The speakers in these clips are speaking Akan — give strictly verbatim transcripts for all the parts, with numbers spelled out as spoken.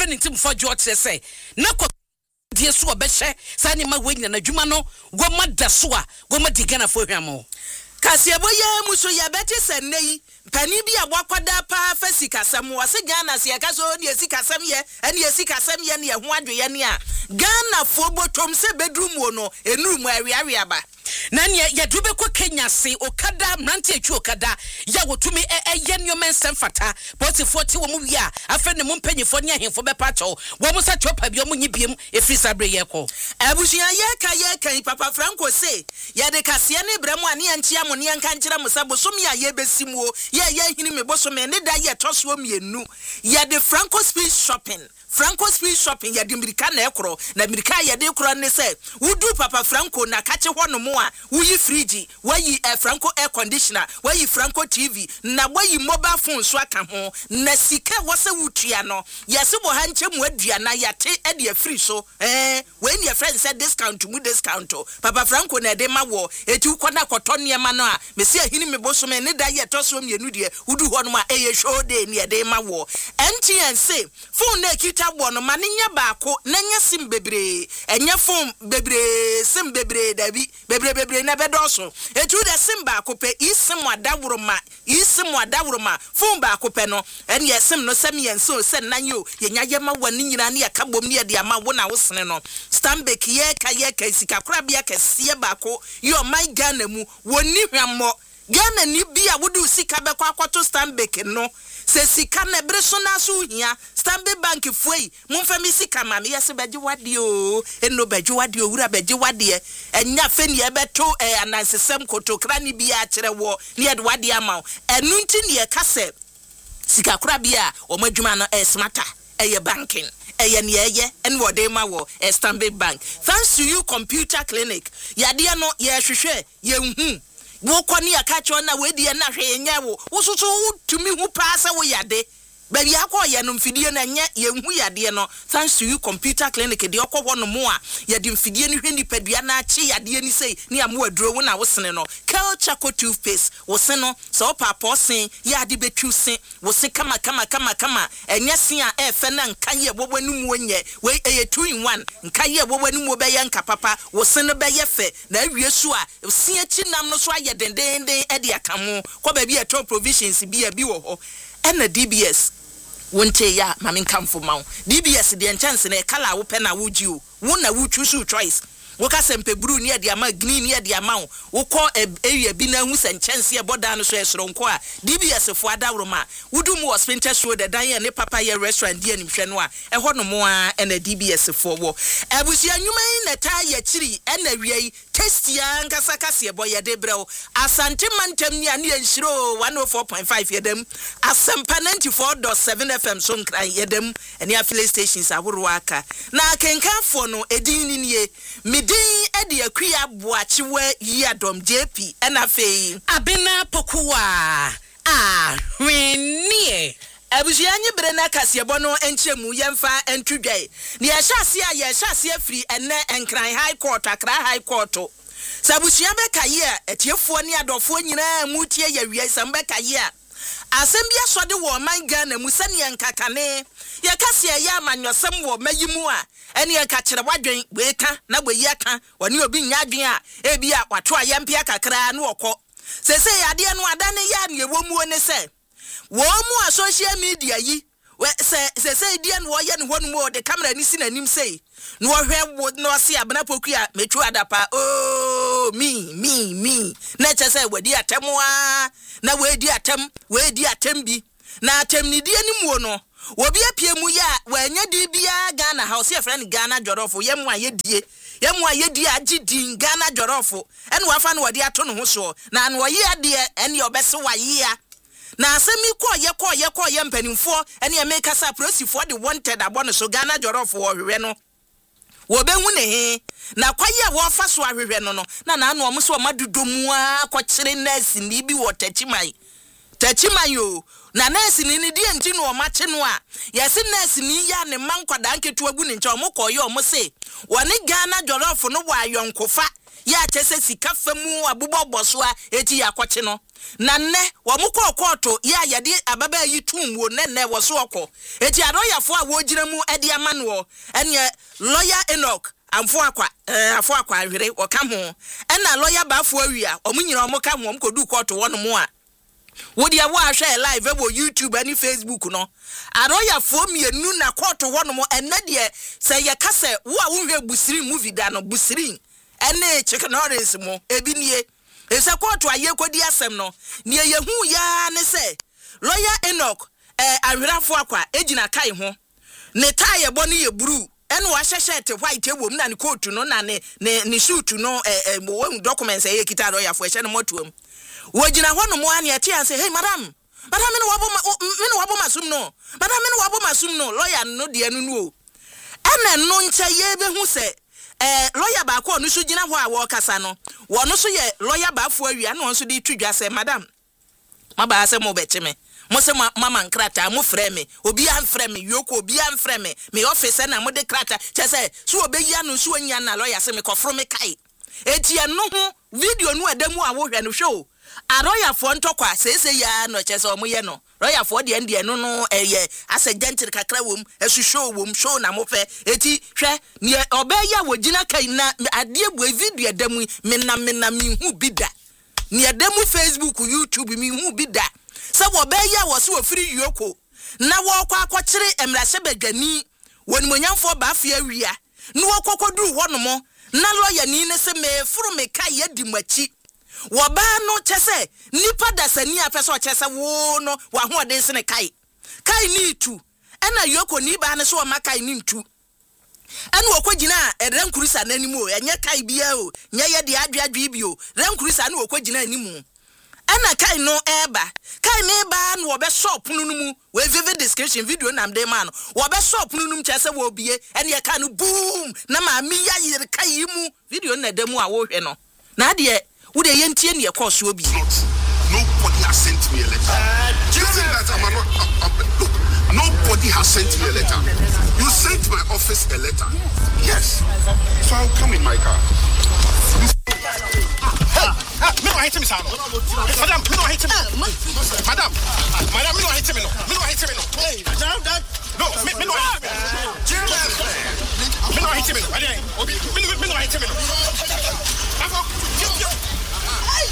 friend tim for George say na ko die so obehye sa ni ma wanya na dwuma no goma da so a goma digana fo hwamo Kasiebo ye muso ya beti senei pani bi abwakwada pa fasika sam wase Ghana se yaka so ne sika sam ye ene ye sika sam ye ne ho adweye ne a Ghana fo botom se bedroom wo no enu mu awiawe aba na ne ya dube ko Kenya se okada mrante atwu okada ya wotumi eye nyoma nsem fata poti forty wo mu wi a afa ne mu mpanyifo ne ahemfo be pacho wo mu sa chopa bi o mu nyibiem efri sabre ye ko abushia ye ka ye kan Papa Franco se ye de kase ne bremu ane anchia mo ne anka nkyira mo sa bosom ya ye besimuo ye ye hini me bosom ne da ye toso mienu ye de Franco Speed Shopping Franco Speed Shopping ya de America na ekro na America ye de ekro ne se wudu Papa Franco na kache hono mo a wuyi fridge wayi uh, Franco air conditioner wayi Franco T V na wayi mobile phone so aka ho na sika wose wutua no yese bo ha nche mu adua na yate e de free so eh when your friend said discount mu discount Papa Franco na de ma wo eti ukona koto niema no a mesi ahini me boso me ne da ye toso mienu de wudu ho no ma eye show day ne de ma wo M T N say phone na kita bo no ma ne nya baako na nya sim bebre enya phone bebre sim bebre dabi bebre bebre na bedoso etu de sim baako pe isim adawroma isim adawroma phone baako pe no ene ye sim no sem yen so se nan yo ye nya ye ma wani nyina ne aka bom ne de ama wo na wo sene no Stanbic ye ka ye ka sika kora bia ka sie baako yo my Ghana mu woni hwammo Ghana ni bia wodu sika be kwa kwato Stanbic no se sika na breso na so hia Stanbic Bank fuei mumfa mi sika ma me yese beje wade o eno beje wade o wura beje wade enya fe ne beto eh, anansesem kotokra ni bia a kire wo ne ye de wade ama enu nti ne ye kase sika kora bia o madwuma no eh, smarter eh, banking eye ne eye en wode ma wo Stanbic Bank thanks to you computer clinic yade no ye hwehwe ye hu wo kwani akacho na wedi na hwe nya wo wososo tumi hu paasa wo yade ba bia kwa ye no mfidie na nya ye hu yade no thanks to you computer clinic de okwo no mo a ye de mfidie ni hwe nipadua na achi yade ni sei ni amu aduro wo na wo sene no culture co toothpaste wo se no so papa sen yade betu sen wo se kama kama kama kama enya sen a efe na nka ye wobwanu mu onye we eye two in one nka ye wobwanu mu be ye nka papa wo se no be ye fe na awie su a sen achi nam no so aye dendenden e de akamo kwa ba bi e top provisions bi e bi wo ho ena D B S wonte ya mami kamfo mawo D B S de chance na kala wo pe na wo ji o wo na wo choose choice wo ka sempe bru ne de ama green ne de ama wo ko area bi na hu sen chance e boda no so esro nko a D B S fo adawroma wudu mu hospital show de dan ye ne papa ye restaurant di anim hwe no a e ho no mo a na D B S fo wo abusia nwuman na ta ye chiri na wiei testia nkasa kase bo ye de brew asante mantem ni ane enhiro one oh four point five yedem asempa ninety-four point seven F M so nkran yedem ene affiliate stations ahoro aka na kenkanfo no edin ni nie midin ede akua boachewa yadom J P ena fei abena pokuwa ah hwenie abusuanye bre na kasebo no enchemu yemfa entudwai ne ya hyase a ya hyase afiri ene enkran high court akra high court sabusuya be kaye etiefo ne adofo nyina mutie ya wiai sambe kaye asem bia sode wo man Ghana mu sane nkakane ya kase ya amanyosem wo mayimu a ene ya ka kire wadwen we ka na gbe aka woni obi nya adwen a e bia wato ayempia kakra na okọ sese ya de no adane ya ne ewo mu one se wo mu a social media yi se se se die no ye ne honu mo de camera ni si nanim sei no hwe wo no se abena pokua metu adapa oh me me me na che se wadi atemu a na wadi atem wadi atem bi na atem ni die ni mu no obi apie mu ya wanya di bia Ghana house your friend Ghana jorofo yemu a yedie yemu a yedie agidi Ghana jorofo ene wafa no wadi ato no ho so na no ye ade ene obese wa ye na asemi ko ye ko ye ko ye mpanimfo ene ye make asa prosifo de wanted abo no so Ghana jorofo wo hwehwe no wo be hu ne he na kwaye wo fa so ahwehwe no no na na no omso madodomu a ko kire nurse ni bi wo tachiman tachiman yo na nurse ni ni die nti no omache no a yesi nurse ni ya ne mankwada nketu agu ne nche omokoye omo se woni Ghana jorofo no wa ayonkofa ya chese sika famu abubo bosoa eti yakoche no na nne wo mu kọ kọọtọ ya yade ababa yi tumwo nenne wo so okọ eti aroyafo a wo gina mu ede amano ene lawyer Enoch amfo akwa eh afo akwa ahwere wo ka ho ena lawyer baafo awia omunyina omo ka ho om kodu kọọtọ wo no mu a wo dia wo ahwe live ebo YouTube ani Facebook no aroyafo mienu na kọọtọ wo no mu enne de se ye ka se wo a wo hwe busiri movie da no busiri ene chicken orange mo ebi nie ese kọọtọ aye kodi asem no ne ye hu ya ne se lawyer Enoch eh ahwerafo akwa ejina kai ho ne tie bo ne ye buru ene wa hyehye te white ewom na ne coat no na ne ne suit no eh eh documents eh kita lawyer fo ehye ne motuam wo gina ho no mo ane ate an say hey madam madam me no wabo me no wabo masum no madam me no wabo masum no lawyer no de anu no o ene no nche ye be hu se eh lawyer ba ko no so gina ho a wo kasa no wo no so ye lawyer ba fo awia no so de twidwa se madam maba se mo be chime mo se mama nkrata mo frɛ me obi an frɛ me yoko obi an frɛ me me office na mo de krata che se so obeyi anu so anya na lawyer se me kofro me kai eti eno ho video nu adamu a wo hwɛ no hwɛ aroya fo ntokwa sese ya no che se omo ye no roya fo de ende no no eye ase gentle kakra wom esu show wom show na mo fe eti hwɛ ne obeya wo gina kai na ade ebu video adamu me na me na me hu bida ne adamu Facebook YouTube me hu bida se wo beya wo se wo firi yoko na wo kwa akokyere emrase badwani woni monyamfo ba afia wia no wo kokodu ho no mo na lawyer ni ne se me furu me kai yedi machi wo ba no chese nipa dasani afese o chese wo no wa ho ode se ne kai kai ni tu ena yoko ni ba ne so o makai ni tu enu okogina erenkurisa nanimu enye kai bia o nye ye de adwadwe bi o renkurisa na okogina animu ena kai no eba kai me ba no obe shop no mu we vivid description video nam de man obe shop no mu chese wo bie ene ye ka no boom na ma mi ya yire kai mu video na da mu a wo hwe no na de wo de ye ntie ne ye course obi nobody has sent me a letter do you think that I'm not uh, uh, look nobody has sent me a letter you sent my office a letter yes so I'll come in my car me no hate me sir madam me no hate me madam madam me no hate me no me no hate me no hey no me me no hate me me no hate me no obi me no me no hate me no afọ hey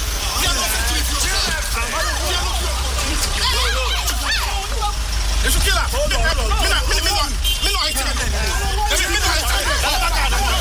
Esu kila me no me no me no me no hate me no me no hate me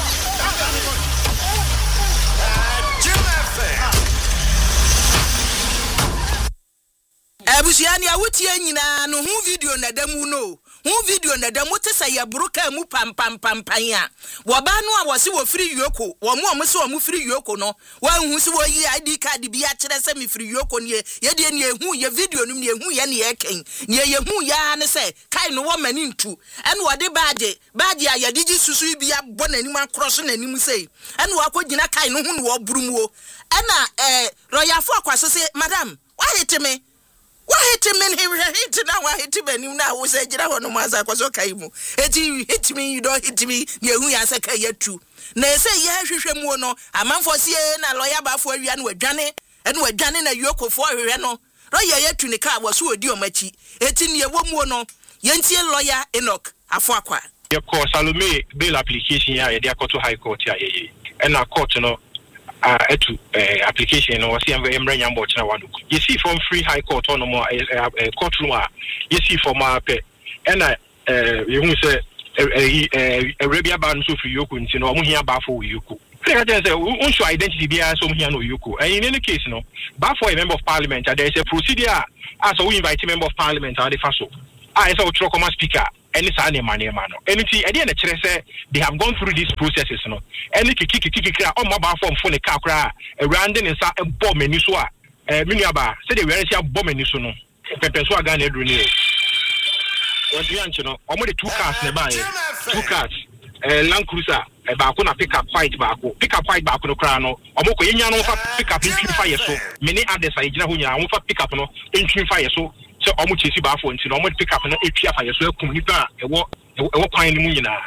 Abusiani awutie nyina no hu video na damu no hu video na damu tesa ya buruka mu pam pam pam panya wo ba no a wo se wo free yoko wo mu o se wo mu free yoko no wa hu se wo yi I D card bi a kire se me free yoko ne ye de ne hu ye video no ne hu ye ne ye ken ne ye hu ya ne se kai no wo mani ntu ene wo de badge badge a ye de ji susu bi a bo na nim akroso na nim sei ene wo akogina kai no hu no wo burumu o ena eh royafo akwaso se madam why hit me why hit me hit na why hit me na wo say gira ho no maza kwaso kai mu eti hit me you don't hit me ne hu ya se kai yatu na ese ye hwehwe mu no amanfo sie na lawyer bafo awia na wadwane ene wadwane na yokofo hwehwe no lawyer yatu ne ka wo so odi o machi eti ne wo mu no yentie lawyer Enoch afo akwa ye ko Salome bail application ya ye de akoto high court ya ye ena court no uh etu uh, application no wasi emre nyambo china wadu you see from free high court on more uh, courtroom a you see for ma pe ena eh you hu say eh Arabia ban so free yoku nti no mo hia ba for yoku I just say un show identity bia so mo hia no yoku and in any case no ba for a member of parliament there is a procedure as we invite a member of parliament and the faso ah so tro come speaker any sane mane ma no anything e dey na kire say they have gone through these processes no any kiki kiki kira o ma ba form for ne ka kra around in sa bo mani so a eh menuaba say they were say bo mani so no pepe so aga na edru ni what you anche no o mo de two cars ne ba two cars eh Land Cruiser e ba ko na pick up fight ba ko pick up fight ba ko no kra no o mo ko yenya no fa pick up in fire so many others I gina ho nya wo fa pick up no in fire so so omo chesi ba fo nti no omo pick up no etwa fa yeso akum nipa ewo ewo kwan ni mu nyina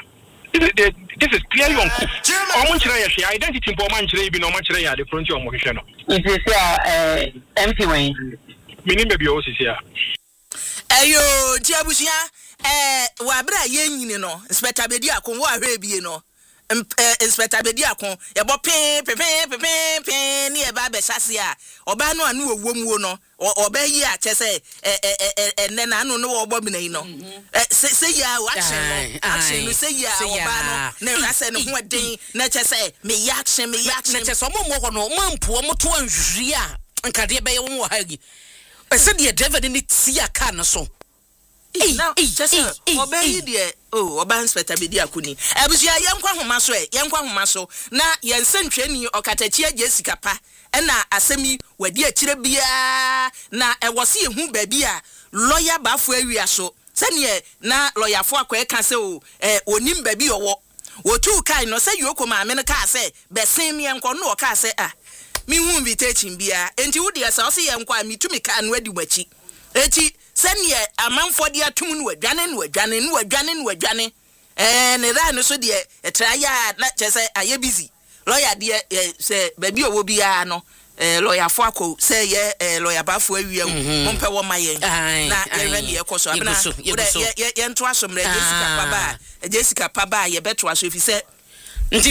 This is, this is clearly uncool. Omo chire ye hwe identity mpo man chire bi no man chire ya de front omo hwehwe no. It is uh M P Wayne. Minim be o sisi a. Ayo, Tiabusia, eh wa bra ye nyini no, inspector bedi akon wo ahwe bie no. Inspector bedi akon, ye bo pin pin pin pin pin ni e ba be hyase a. Oba no anu owo mu no. Oba yi a che say eh eh eh ne na anu no wo bo bi na yi no. Eh say ya action no. Action no say ya oba no. Na say no ho den na che say me action me action. Na che so mo mo no mo ampo mo to anhwiri a nkade be ye wo ha gi. Ese de driver ni tia car no so. Eh now just oba yi de oh oba inspector bedi akuni. Abusia yenkwa homa so e yenkwa homa so na yensentwani okatachi Jessica pa na asemi wadi akire bia na ewose ehu ba bia lawyer bafo awia so sene na lawyer fo akwa ka se o eh onim ba bi owo wotu kai no se yoko ma me no ka se besen me enko no ka se ah mi hu invitation bia enti wo de asa o se yenkwa mi tumi ka no adi machi eti sene amanfo de atum no adwane no adwane no adwane no adwane eh ne ra no so de etraya na chese aye busy lawyer de say baby owo bia no eh lawyer fo akọ say ye eh lawyer ba fo awia mo mpe wo mayen na ye re ne ekoso abena ye ye nto asomre Jessica Paba Jessica Paba ye beto aso fi say nti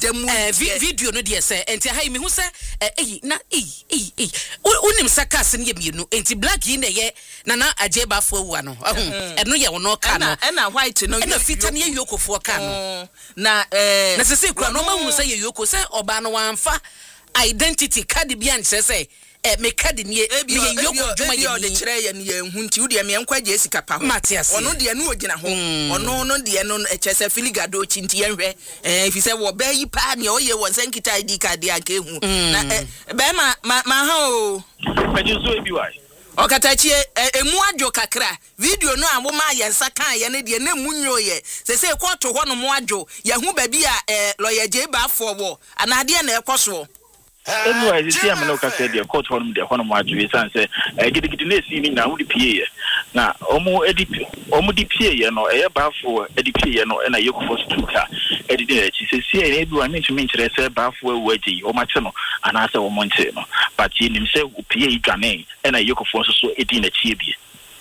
video no de say enti ha mi hu say eh na eh eh unim sakas ne ye mienu enti black yi na ye na na ajeba fo awua no eno ye wono ka no na white no na fita ne ye yokofo ka no na eh na sese kura no ma hu say ye yoko say oba no wanfa identity card bi an say eh me card ne ye yoko djuma ye de kire ye ne ye hu nti wo de me enkwa Jessica pa ho Matias ono de no ogina ho ono no de no echese filigado chi nti ye hwe eh fi say wo ba yi pa ne oye won senkita I D card ya ka hu na be ma ma ha o Ajuzo ebi wai okatachi emu adwo kakra video no awo ma yensa kan ye ne de na munyo ye se se koto ho no mu adwo ye hu ba bi a lawyer je ba afọ wo anade na ekoso Anyway, this year, Manoka said the court home, the one of you say, get it in now, the P A. Now, Omo Edip, Omo D P A, no, a bar for Edip, no, and a yoke for Stuka. Edited, she says, see, everyone means to mean to say, bar for Wedgie, or Matano, and answer Montano. But in himself, P A Gane, and a yoke for so eighteen a chibi.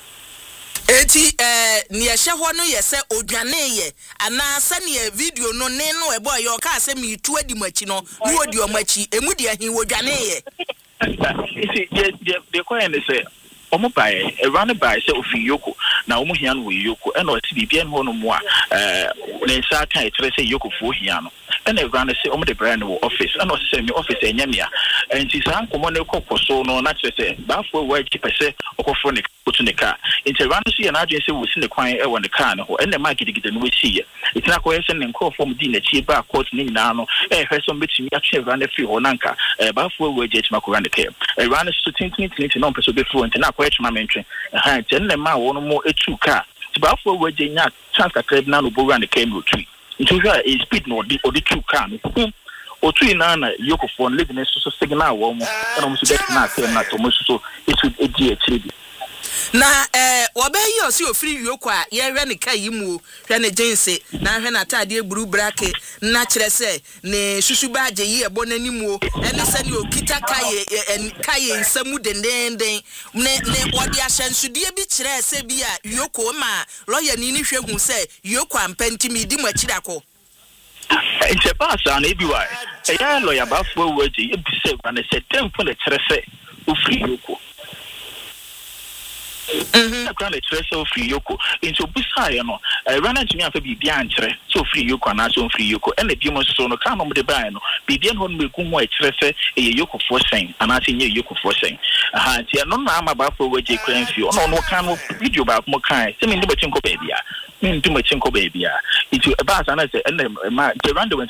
Eti eh ni ehye ho no ye se odwane ye ana asa ne video no ne no e boy yo ka se mi tu adi machi no ni odi o machi emu de ahin odwane ye see the the coin is say omo buy e run buy say ofi yoko na omo hia no we yoko e na o ti bibia no no mo a eh ne sa kan e tere say yoko fo hia no e na run say omo de brand wo office e na o say me office enya me a enti sa nkomo ne kokoso no na tere say ba fo wa chi pese okofo ne to ne car into run see na adwen say we see the kwan e won the car no e na market gide no we see it na ko yesen ne nkofo mu di na chi ba court ni na no e hwe so betimi atwe run free ho nanka e ba fo wa je ma ko run the car e run so tintin tintin no person be fluent na ko e chuma mentwe ha ten ne ma wo no mo etu car ti ba fo wa je nya chance ka credit na no bo run the car no tree into sure e speed no di odi two car no otu ina na yoko phone living so signal wo mo e no mo so bet na car na to mo so it would e di e tree na eh obayi osi ofiri yoko a ye hwe ne kai mu hwe ne jense na hwe na tade egburu brake na kire se ne susu ba je yi ebo nanimu ene se ne okita kai kai nsamu dendenden ne ne odi ahyansude bi kire se bi a yoko ma lawyer ni ni hwe hu se yoko ampantimi di machira ko it's a pass on ebi why e ya lawyer ba fo waji e bi se ba ne se tempo le kire se ofiri yoko Mhm. I can't express so free yoko. Into Busa, you know, I ran into me after be biantre, so free yoko and also free yoko, and the demons so no come on the bano. Be bien home will come white express a yoko for saying, and I see you yoko for saying. Ah, see, no, I'm about for what you claim you. No, no kind of video about more kind. Send me the Machinko baby. Mean too much Chinko baby. It's about and I say, and the random went